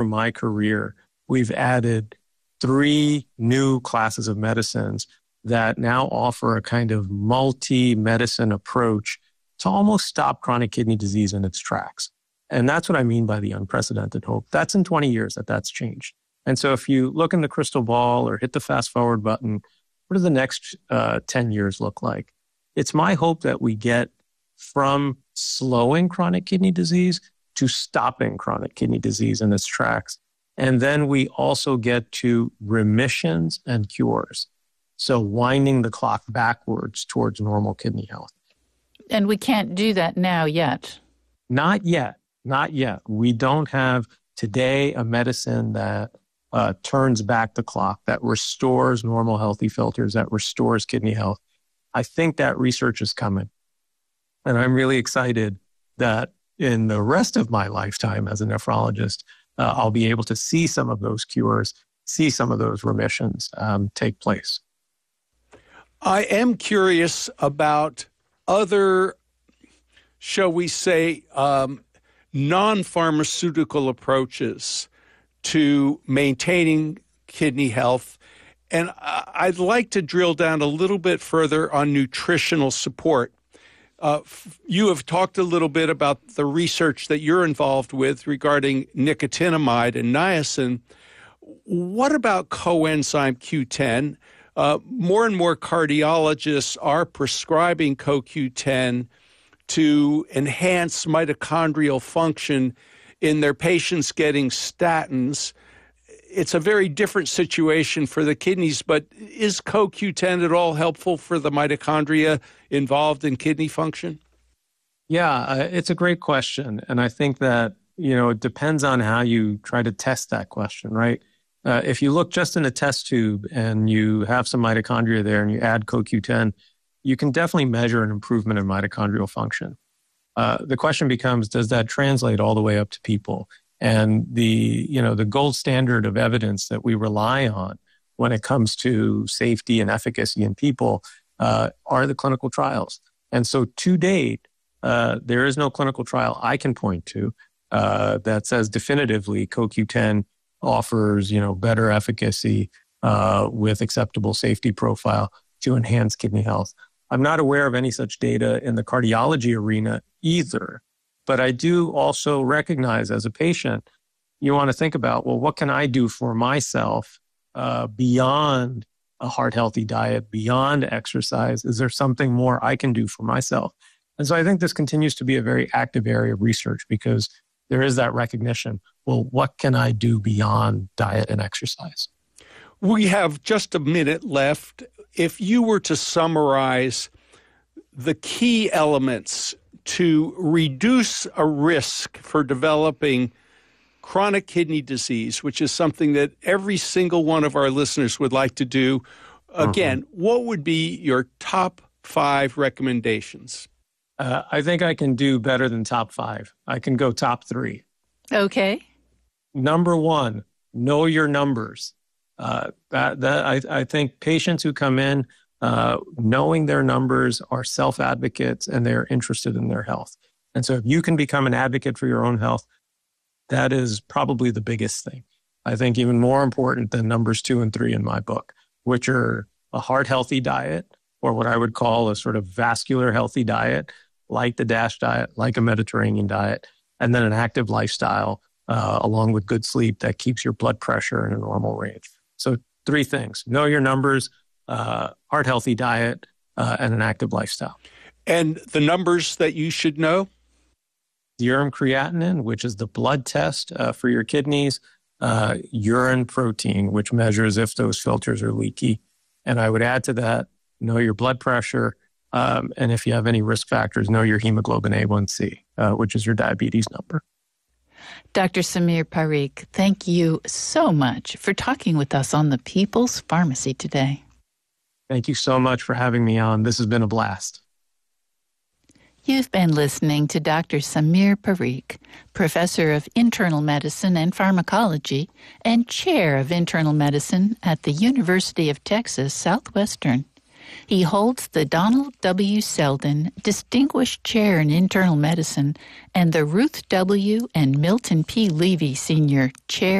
my career, we've added 3 new classes of medicines that now offer a kind of multi-medicine approach to almost stop chronic kidney disease in its tracks. And that's what I mean by the unprecedented hope. That's in 20 years that's changed. And so if you look in the crystal ball or hit the fast forward button, what do the next 10 years look like? It's my hope that we get from slowing chronic kidney disease to stopping chronic kidney disease in its tracks. And then we also get to remissions and cures. So winding the clock backwards towards normal kidney health. And we can't do that now yet. Not yet. Not yet. We don't have today a medicine that turns back the clock, that restores normal healthy filters, that restores kidney health. I think that research is coming. And I'm really excited that in the rest of my lifetime as a nephrologist, I'll be able to see some of those cures, see some of those remissions take place. I am curious about other, shall we say, non-pharmaceutical approaches to maintaining kidney health. And I'd like to drill down a little bit further on nutritional support. You have talked a little bit about the research that you're involved with regarding nicotinamide and niacin. What about coenzyme Q10? More and more cardiologists are prescribing CoQ10 to enhance mitochondrial function in their patients getting statins. It's a very different situation for the kidneys, but is CoQ10 at all helpful for the mitochondria involved in kidney function? Yeah, it's a great question. And I think that, it depends on how you try to test that question, right? If you look just in a test tube and you have some mitochondria there and you add CoQ10, you can definitely measure an improvement in mitochondrial function. The question becomes, does that translate all the way up to people? And the gold standard of evidence that we rely on when it comes to safety and efficacy in people are the clinical trials. And so to date, there is no clinical trial I can point to that says definitively CoQ10 offers, better efficacy with acceptable safety profile to enhance kidney health. I'm not aware of any such data in the cardiology arena either. But I do also recognize as a patient, you want to think about, well, what can I do for myself beyond a heart-healthy diet, beyond exercise? Is there something more I can do for myself? And so I think this continues to be a very active area of research because there is that recognition. Well, what can I do beyond diet and exercise? We have just a minute left. If you were to summarize the key elements to reduce a risk for developing chronic kidney disease, which is something that every single one of our listeners would like to do, again, what would be your top 5 recommendations? I think I can do better than top 5. I can go top 3. Okay. Number 1, know your numbers. I think patients who come in knowing their numbers are self-advocates and they're interested in their health. And so if you can become an advocate for your own health, that is probably the biggest thing. I think even more important than numbers 2 and 3 in my book, which are a heart-healthy diet, or what I would call a sort of vascular healthy diet, like the DASH diet, like a Mediterranean diet, and then an active lifestyle along with good sleep that keeps your blood pressure in a normal range. So 3 things: know your numbers, heart-healthy diet, and an active lifestyle. And the numbers that you should know? Serum creatinine, which is the blood test for your kidneys, urine protein, which measures if those filters are leaky. And I would add to that, know your blood pressure, and if you have any risk factors, know your hemoglobin A1C, which is your diabetes number. Dr. Samir Parikh, thank you so much for talking with us on the People's Pharmacy today. Thank you so much for having me on. This has been a blast. You've been listening to Dr. Samir Parikh, Professor of Internal Medicine and Pharmacology and Chair of Internal Medicine at the University of Texas Southwestern. He holds the Donald W. Selden Distinguished Chair in Internal Medicine and the Ruth W. and Milton P. Levy Senior Chair